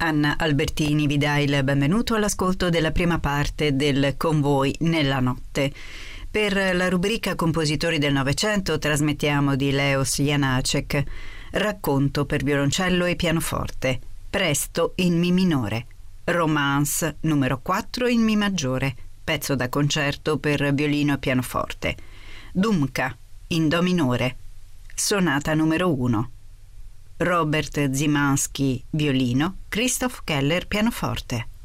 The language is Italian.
Anna Albertini vi dà il benvenuto all'ascolto della prima parte del Con voi nella notte. Per la rubrica Compositori del Novecento trasmettiamo di Leos Janáček Racconto per violoncello e pianoforte, Presto in Mi minore, Romance numero 4 in Mi maggiore, pezzo da concerto per violino e pianoforte, Dumka in Do minore, sonata numero 1. Robert Zimanski violino, Christoph Keller pianoforte.